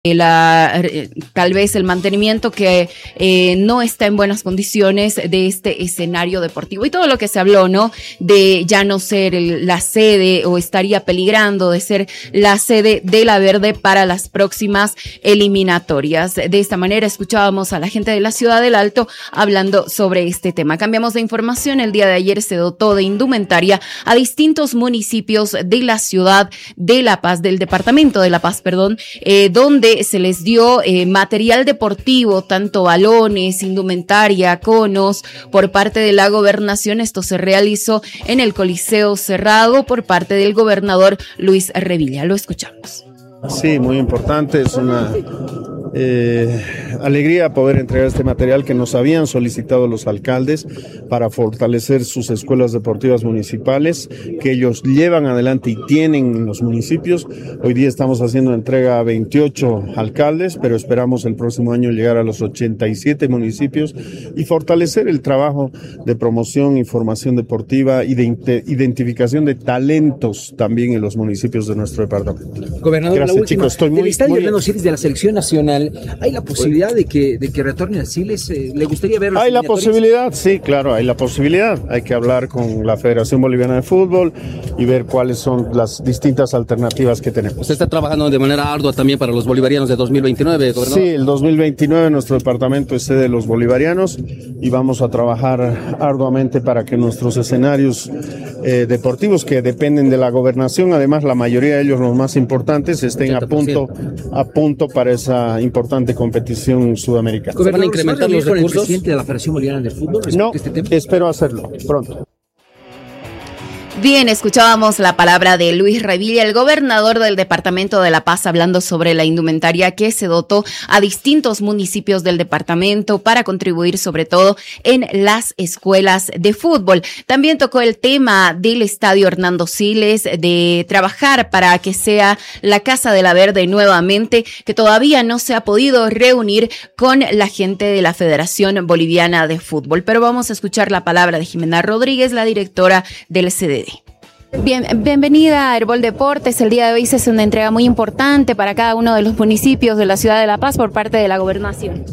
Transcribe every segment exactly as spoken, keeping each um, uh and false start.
La, tal vez el mantenimiento que eh, no está en buenas condiciones de este escenario deportivo y todo lo que se habló, ¿no? De ya no ser el, la sede o estaría peligrando de ser la sede de la Verde para las próximas eliminatorias. De esta manera escuchábamos a la gente de la Ciudad del Alto hablando sobre este tema. Cambiamos de información. El día de ayer se dotó de indumentaria a distintos municipios de la ciudad de La Paz, del departamento de La Paz, perdón, eh, donde se les dio eh, material deportivo, tanto balones, indumentaria, conos, por parte de la gobernación. Esto se realizó en el Coliseo Cerrado por parte del gobernador Luis Revilla. Lo escuchamos. Sí, muy importante, es una eh, alegría poder entregar este material que nos habían solicitado los alcaldes para fortalecer sus escuelas deportivas municipales, que ellos llevan adelante y tienen en los municipios. Hoy día estamos haciendo entrega a veintiocho alcaldes, pero esperamos el próximo año llegar a los ochenta y siete municipios y fortalecer el trabajo de promoción y formación deportiva y de identificación de talentos también en los municipios de nuestro departamento. Gobernador, gracias, la última, chicos, estoy muy, del estadio muy... Hernando Siles de la selección nacional, ¿hay la posibilidad de que, de que retorne a Siles? Eh, ¿Le gustaría ver los Hay la posibilidad, sí, claro, hay la posibilidad. Hay que hablar con la Federación Boliviana de Fútbol y ver cuáles son las distintas alternativas que tenemos. ¿Usted está trabajando de manera ardua también para los bolivarianos de dos mil veintinueve, gobernador? Sí, el dos mil veintinueve nuestro departamento es sede de los bolivarianos y vamos a trabajar arduamente para que nuestros escenarios eh, deportivos, que dependen de la gobernación, además la mayoría de ellos los más importantes, estén a punto, a punto para esa importante competición sudamericana. ¿Se van a incrementar los recursos? ¿El presidente de la Federación Boliviana de Fútbol? No, este tema? espero hacerlo pronto. Bien, escuchábamos la palabra de Luis Revilla, el gobernador del departamento de La Paz, hablando sobre la indumentaria que se dotó a distintos municipios del departamento para contribuir sobre todo en las escuelas de fútbol. También tocó el tema del estadio Hernando Siles, de trabajar para que sea la Casa de la Verde nuevamente, que todavía no se ha podido reunir con la gente de la Federación Boliviana de Fútbol. Pero vamos a escuchar la palabra de Jimena Rodríguez, la directora del C D D. Bien, bienvenida a Herbol Deportes. El día de hoy se hace una entrega muy importante para cada uno de los municipios de la ciudad de La Paz por parte de la gobernación.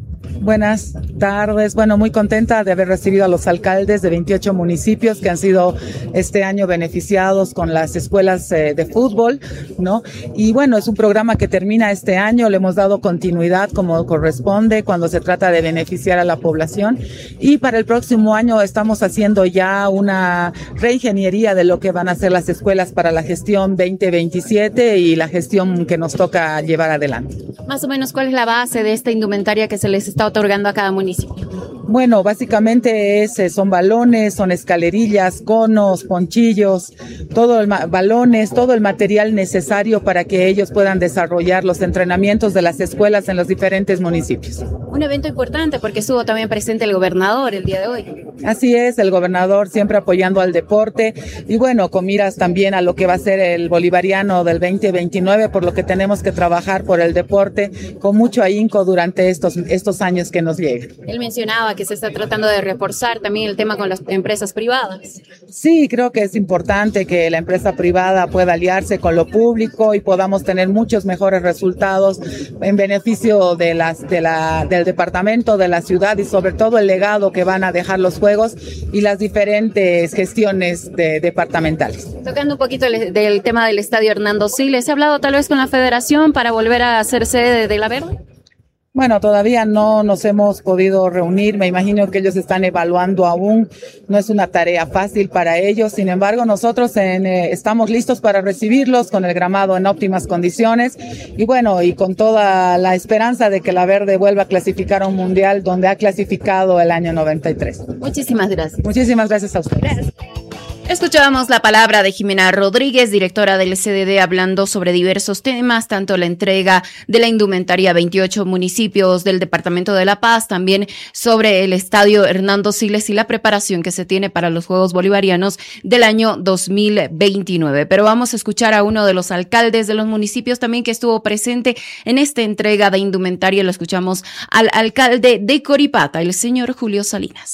Buenas tardes. Bueno, muy contenta de haber recibido a los alcaldes de veintiocho municipios que han sido este año beneficiados con las escuelas eh, de fútbol, ¿no? Y bueno, es un programa que termina este año, le hemos dado continuidad como corresponde cuando se trata de beneficiar a la población, y para el próximo año estamos haciendo ya una reingeniería de lo que van a ser las escuelas para la gestión veinte veintisiete y la gestión que nos toca llevar adelante. Más o menos, ¿cuál es la base de esta indumentaria que se les está otorgando a cada municipio? Bueno, básicamente es, son balones, son escalerillas, conos, ponchillos, todo el balones, todo el material necesario para que ellos puedan desarrollar los entrenamientos de las escuelas en los diferentes municipios. Un evento importante porque estuvo también presente el gobernador el día de hoy. Así es, el gobernador siempre apoyando al deporte y bueno, con miras también a lo que va a ser el bolivariano del veinte veintinueve, por lo que tenemos que trabajar por el deporte con mucho ahínco durante estos, estos años que nos llegan. Él mencionaba que se está tratando de reforzar también el tema con las empresas privadas. Sí, creo que es importante que la empresa privada pueda aliarse con lo público y podamos tener muchos mejores resultados en beneficio de las, de la, del departamento, de la ciudad y sobre todo el legado que van a dejar los juegos y las diferentes gestiones de, departamentales. Tocando un poquito el, del tema del estadio Hernando Siles, ¿se ha hablado tal vez con la federación para volver a hacer sede de la Verde? Bueno, todavía no nos hemos podido reunir, me imagino que ellos están evaluando aún, no es una tarea fácil para ellos, sin embargo nosotros en, eh, estamos listos para recibirlos con el gramado en óptimas condiciones y bueno, y con toda la esperanza de que la Verde vuelva a clasificar a un mundial donde ha clasificado el año noventa y tres. Muchísimas gracias. Muchísimas gracias a ustedes. Gracias. Escuchábamos la palabra de Jimena Rodríguez, directora del C D D, hablando sobre diversos temas, tanto la entrega de la indumentaria a veintiocho municipios del departamento de La Paz, también sobre el estadio Hernando Siles y la preparación que se tiene para los Juegos Bolivarianos del año dos mil veintinueve. Pero vamos a escuchar a uno de los alcaldes de los municipios también que estuvo presente en esta entrega de indumentaria. Lo escuchamos al alcalde de Coripata, el señor Julio Salinas.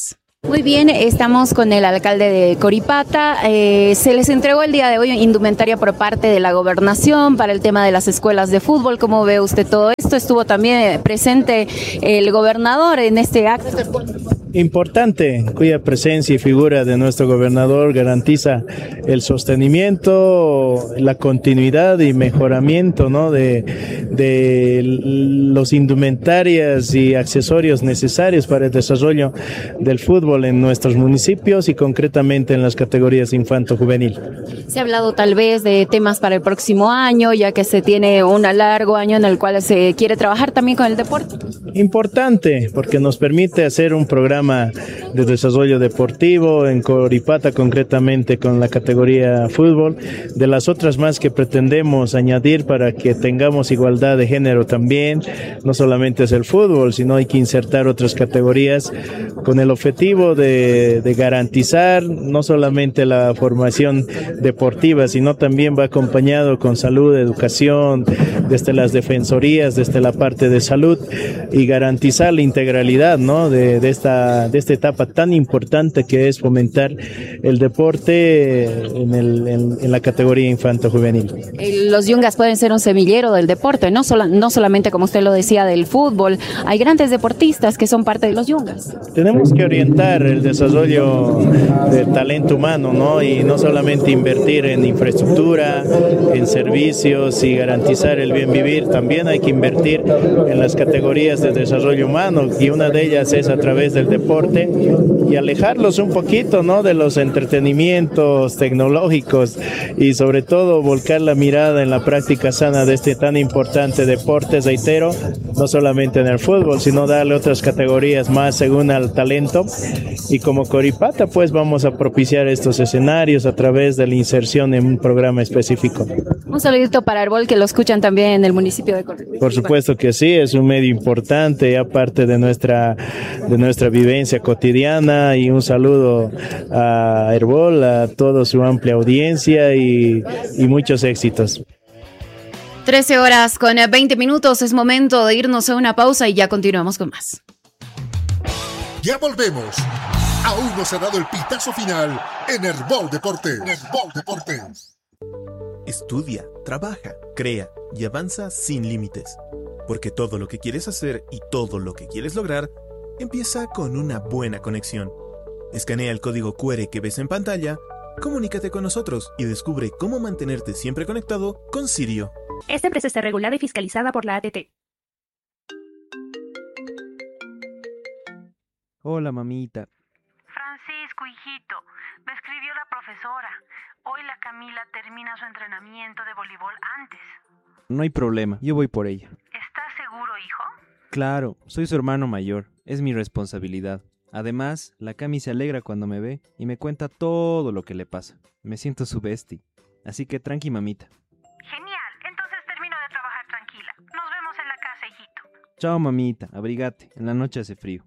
Muy bien, estamos con el alcalde de Coripata. Eh, se les entregó el día de hoy indumentaria por parte de la gobernación para el tema de las escuelas de fútbol. ¿Cómo ve usted todo esto? Estuvo también presente el gobernador en este acto. Importante, cuya presencia y figura de nuestro gobernador garantiza el sostenimiento, la continuidad y mejoramiento, ¿no?, de, de los indumentarias y accesorios necesarios para el desarrollo del fútbol en nuestros municipios y concretamente en las categorías infanto-juvenil. Se ha hablado tal vez de temas para el próximo año, ya que se tiene un largo año en el cual se quiere trabajar también con el deporte. Importante, porque nos permite hacer un programa de desarrollo deportivo en Coripata, concretamente con la categoría fútbol, de las otras más que pretendemos añadir para que tengamos igualdad de género también. No solamente es el fútbol, sino hay que insertar otras categorías con el objetivo de, de garantizar no solamente la formación deportiva, sino también va acompañado con salud, educación, desde las defensorías, desde la parte de salud, y garantizar la integralidad, ¿no?, de, de esta de esta etapa tan importante que es fomentar el deporte en, el, en, en la categoría infanto-juvenil. Los Yungas pueden ser un semillero del deporte, no, sola, no solamente, como usted lo decía, del fútbol. Hay grandes deportistas que son parte de los Yungas. Tenemos que orientar el desarrollo del talento humano, ¿no?, y no solamente invertir en infraestructura, en servicios y garantizar el bien vivir. También hay que invertir en las categorías de desarrollo humano, y una de ellas es a través del deporte, y alejarlos un poquito, ¿no?, de los entretenimientos tecnológicos y sobre todo volcar la mirada en la práctica sana de este tan importante deporte, reitero, no solamente en el fútbol, sino darle otras categorías más según al talento. Y como Coripata, pues vamos a propiciar estos escenarios a través de la inserción en un programa específico. Un saludito para Herbol, que lo escuchan también en el municipio de Coripata. Por supuesto que sí, es un medio importante, aparte de nuestra, de nuestra vivencia cotidiana, y un saludo a Herbol, a toda su amplia audiencia y, y muchos éxitos. trece horas con veinte minutos, es momento de irnos a una pausa y ya continuamos con más. Ya volvemos. Aún no se ha dado el pitazo final en Herbol Deportes. Herbol Deportes. Estudia, trabaja, crea y avanza sin límites. Porque todo lo que quieres hacer y todo lo que quieres lograr empieza con una buena conexión. Escanea el código Q R que ves en pantalla, comunícate con nosotros y descubre cómo mantenerte siempre conectado con Sirio. Esta empresa está regulada y fiscalizada por la A T T. Hola, mamita. Francisco, hijito, me escribió la profesora. Hoy la Camila termina su entrenamiento de voleibol antes. No hay problema, yo voy por ella. ¿Estás seguro, hijo? Claro, soy su hermano mayor, es mi responsabilidad. Además, la Cami se alegra cuando me ve y me cuenta todo lo que le pasa. Me siento su bestie, así que tranqui, mamita. Genial, entonces termino de trabajar tranquila. Nos vemos en la casa, hijito. Chao, mamita, abrigate, en la noche hace frío.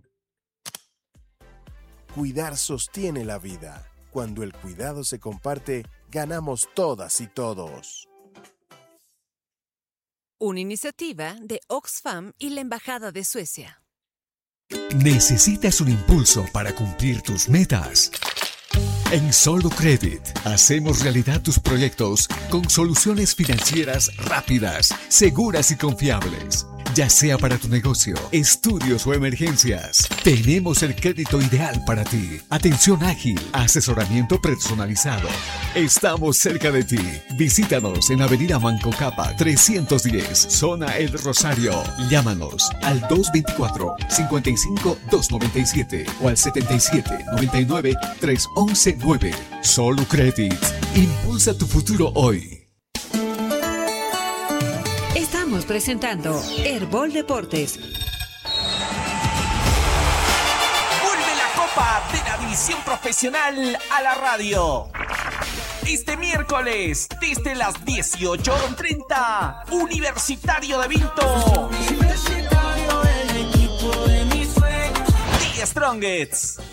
Cuidar sostiene la vida. Cuando el cuidado se comparte, ganamos todas y todos. Una iniciativa de Oxfam y la Embajada de Suecia. ¿Necesitas un impulso para cumplir tus metas? En Solo Credit hacemos realidad tus proyectos con soluciones financieras rápidas, seguras y confiables. Ya sea para tu negocio, estudios o emergencias, tenemos el crédito ideal para ti. Atención ágil, asesoramiento personalizado. Estamos cerca de ti. Visítanos en Avenida Manco Capa trescientos diez, Zona El Rosario. Llámanos al dos veinticuatro, cincuenta y cinco, doscientos noventa y siete o al setenta y siete, noventa y nueve, trescientos once nueve. Solo Credit. Impulsa tu futuro hoy. Estamos presentando Herbol Deportes. Vuelve la Copa de la División Profesional a la radio. Este miércoles, desde las dieciocho treinta, Universitario de Vinto. The Strongest.